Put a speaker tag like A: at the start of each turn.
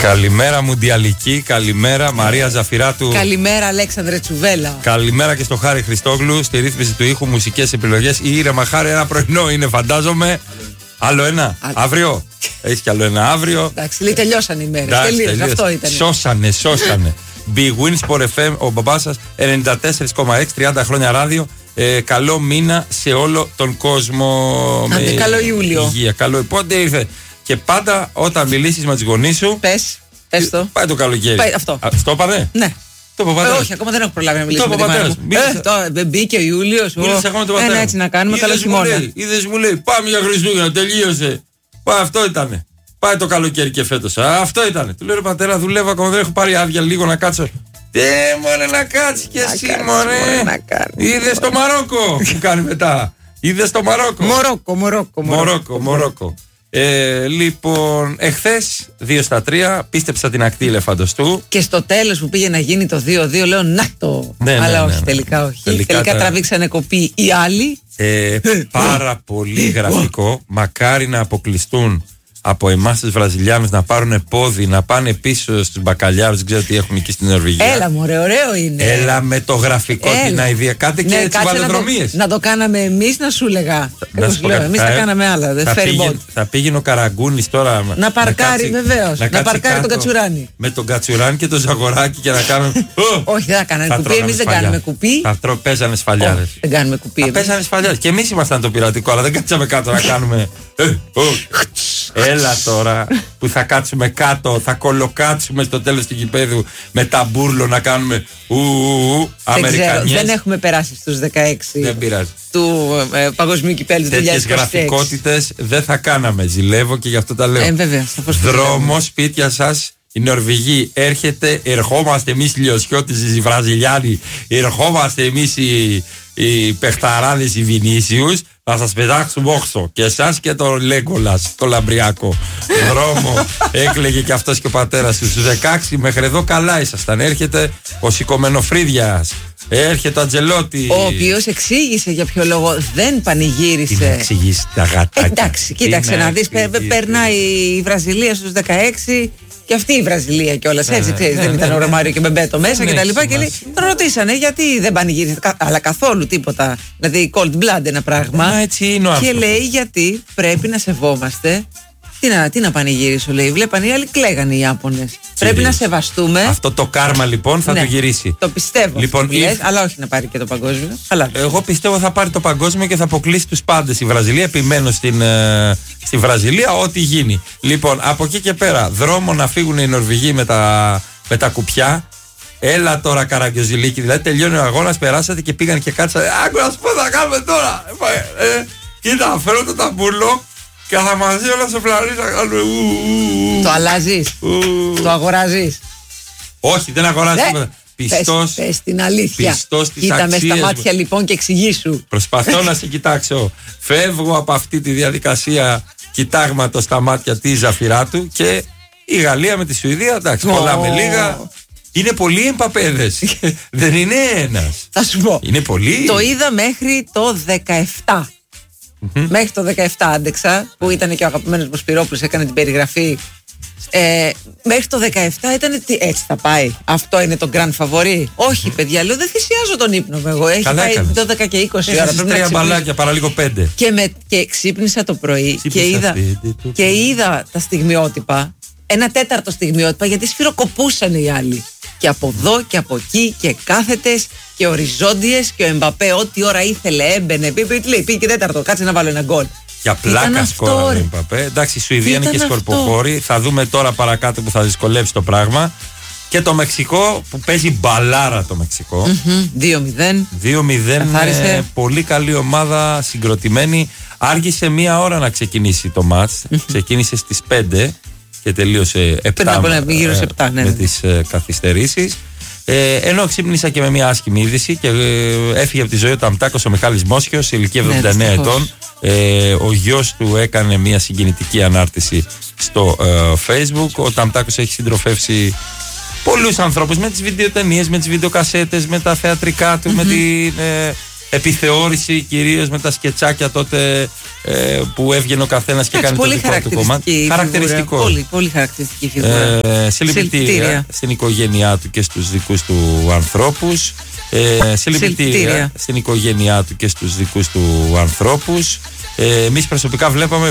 A: Καλημέρα Μουντιαλική, καλημέρα Μαρία Ζαφυράτου.
B: Καλημέρα Αλέξανδρε Τσουβέλα.
A: Καλημέρα και στο Χάρη Χριστόγλου στη ρύθμιση του ήχου, μουσικές επιλογές. Η ήρεμα Χάρη, ένα πρωινό είναι, φαντάζομαι. Άλλο ένα, αύριο. Έχει κι άλλο ένα αύριο.
B: Εντάξει, λέει τελειώσαν οι μέρες. Τελείωσε, αυτό ήταν.
A: Σώσανε. Big Wins for FM, ο μπαμπάς σας, 94,6, 30 χρόνια ράδιο. Καλό μήνα σε όλο τον κόσμο.
B: Άντε, καλό Ιούλιο.
A: Υγεία, καλό. Πότε ήρθε. Και πάντα όταν μιλήσεις με τους γονείς σου.
B: Πες το.
A: Πάει το καλοκαίρι.
B: Αυτό.
A: Στο είπατε?
B: Ναι.
A: Όχι,
B: ακόμα δεν έχω προλάβει να μιλήσω με τη μάνα μου. Δεν μπήκε ο Ιούλιος. Έτσι να κάνουμε, καλό χειμώνα.
A: Είδες, μου λέει, πάμε για Χριστούγεννα, τελείωσε. Αυτό ήτανε. Πάει το καλοκαίρι και φέτος. Αυτό ήτανε. Του λέω, ρε πατέρα, δουλεύω ακόμα, δεν έχω πάρει άδεια, λίγο να κάτσω. Μωρέ, να κάτσει κι εσύ, μωρέ. Είδες το Μαρόκο που κάνει μετά. Είδες το Μαρόκο. Μορόκο. Λοιπόν, εχθές 2-3 πίστεψα την ακτή ελεφαντοστού.
B: Και στο τέλος που πήγε να γίνει το 2-2, λέω να το. Αλλά όχι, τελικά όχι. Τελικά τραβήξανε κοπή οι άλλοι.
A: Πάρα πολύ γραφικό. Μακάρι να αποκλειστούν από εμάς τους Βραζιλιάνους, να πάρουν πόδι, να πάνε πίσω στους μπακαλιάρους. Δεν ξέρω τι έχουν εκεί στην Νορβηγία.
B: Έλα, μωρέ, ωραίο είναι.
A: Έλα με το γραφικό, την αηδία. Κάτε και τις βαλοδρομίες.
B: Να το κάναμε εμείς, να σου λέγα. Εμείς τα κάναμε άλλα.
A: Θα πήγαινε ο Καραγκούνης τώρα.
B: Να παρκάρει, βεβαίως. Να παρκάρει τον Κατσουράνη.
A: Με τον Κατσουράνη και τον Ζαγοράκη και να κάνουμε.
B: Όχι, δεν θα κάνανε κουπί. Εμείς δεν κάνουμε κουπί.
A: Θα παίζανε σφαλιάδες.
B: Δεν κάνουμε κουπί.
A: Παίζανε σφαλιάδες. Και εμείς ήμασταν το πειρατικό, αλλά δεν κάτσαμε κάτω να κάνουμε. Έλα τώρα που θα κάτσουμε κάτω, θα κολοκάτσουμε στο τέλος του γηπέδου με ταμπούρλο να κάνουμε Αμερικανιές.
B: Δεν έχουμε περάσει στους 16 του παγκοσμίου κυπέλλου του 2026.
A: Τέτοιες γραφικότητες δεν θα κάναμε. Ζηλεύω και γι' αυτό τα λέω. Δρόμο, σπίτια σας. Η Νορβηγή έρχεται, ερχόμαστε εμείς οι Λιωσιώτες, οι Βραζιλιάνοι, ερχόμαστε εμείς οι παιχταράδες, οι Βινίσιους, να σας πετάξουμε όξο και εσάς και τον Λέγκολας, το λαμπριακό δρόμο. Έκλαιγε και αυτός και ο πατέρας του. Στους 16 μέχρι εδώ καλά ήσασταν. Έρχεται ο Σικομενοφρίδιας, έρχεται ο Αντζελότη,
B: ο οποίος εξήγησε για ποιο λόγο δεν πανηγύρισε.
A: Τι να εξηγήσει τα γατάκια.
B: Εντάξει, κοίταξε να δεις, περνάει η Βραζιλία στους 16. Και αυτή η Βραζιλία κιόλας, έτσι ξέρεις, δεν ήταν ο Ρωμάριο και Μπεμπέτο μέσα και τα λοιπά. Και τον ρωτήσανε γιατί δεν πανηγύρισε, αλλά καθόλου τίποτα. Δηλαδή cold blood ένα πράγμα.
A: Έτσι είναι ο άνθρωπος.
B: Και λέει γιατί πρέπει να σεβόμαστε. Τι να πανηγυρίσω, λέει. Βλέπαν οι άλλοι, κλαίγανε οι Ιάπωνες. Πρέπει να σεβαστούμε.
A: Αυτό το κάρμα λοιπόν θα το γυρίσει.
B: Το πιστεύω. Λοιπόν, αλλά όχι να πάρει και το παγκόσμιο.
A: Εγώ πιστεύω θα πάρει το παγκόσμιο και θα αποκλείσει τους πάντες η Βραζιλία. Επιμένω στη Βραζιλία, ό,τι γίνει. Λοιπόν, από εκεί και πέρα, δρόμο να φύγουν οι Νορβηγοί με τα κουπιά. Έλα τώρα, Καραγκιόζηλίκη. Δηλαδή, τελειώνει ο αγώνας, περάσατε και πήγαν και κάτσατε. Άκου να σου πω, θα κάνουμε τώρα. Κοίτα, φέρω το ταμπούρλο. Και θα μαζί όλα στο φλαρί να κάνουμε.
B: Το αλλάζεις, το αγοράζεις.
A: Όχι, δεν αγοράζεις τίποτα. Πιστός.
B: Πες την αλήθεια.
A: Πιστός στις
B: κοίτα
A: αξίες.
B: με στα μάτια λοιπόν και εξηγήσου.
A: Προσπαθώ να σε κοιτάξω. Φεύγω από αυτή τη διαδικασία κοιτάγματος στα μάτια της Ζαφυράτου και η Γαλλία με τη Σουηδία. Εντάξει, πολλά με λίγα. Είναι πολλοί εμπαπέδες. Δεν είναι ένας.
B: Θα σου πω.
A: Είναι πολλοί.
B: Το είδα μέχρι το 17. Μέχρι το 17 άντεξα, που ήταν και ο αγαπημένος μου Σπυρόπουλος, έκανε την περιγραφή. Μέχρι το 17 ήταν έτσι θα πάει. Αυτό είναι το grand favori. Όχι, παιδιά, λέω δεν θυσιάζω τον ύπνο μου εγώ. Έχει πάει 12 και 20 ώρα.
A: Πρέπει 3 μπαλάκια, παραλίγο 5.
B: Και ξύπνησα το πρωί και είδα τα στιγμιότυπα. Ένα τέταρτο στιγμιότυπα, γιατί σφυροκοπούσαν οι άλλοι. Και από εδώ και από εκεί και κάθετες και οριζόντιες και ο Εμπαπέ ό,τι ώρα ήθελε έμπαινε. Πήγε και τέταρτο, κάτσε να βάλω ένα γκολ.
A: Για πλάκα σκόραρε ο Εμπαπέ. Εντάξει, η Σουηδία είναι και σκορποχώρη. Θα δούμε τώρα παρακάτω που θα δυσκολεύσει το πράγμα. Και το Μεξικό που παίζει μπαλάρα το Μεξικό. 2-0. Πολύ καλή ομάδα, συγκροτημένη. Άργησε μία ώρα να ξεκινήσει το μάτς. Ξεκίνησε στις 5. Και τελείωσε 7 με τις καθυστερήσεις. Ενώ ξύπνησα και με μια άσχημη είδηση και έφυγε από τη ζωή ο Ταμτάκος ο Μιχάλης Μόσχιος σε ηλικία 79 ετών. Ο γιος του έκανε μια συγκινητική ανάρτηση στο Facebook. Ο Ταμτάκος έχει συντροφεύσει πολλούς ανθρώπους με τις βιντεοτενίες, με τις βιντεοκασέτες, με τα θεατρικά του, με την επιθεώρηση κυρίως, με τα σκετσάκια τότε που έβγαινε ο καθένας και έκανε το δικό του κομμάτι.
B: Χαρακτηριστικό. Πολύ, πολύ χαρακτηριστική φιγούρα.
A: Συλληπιτήρια στην οικογένειά του και στους δικούς του ανθρώπους. Συλληπιτήρια στην οικογένειά του και στους δικούς του ανθρώπους. Εμείς προσωπικά βλέπαμε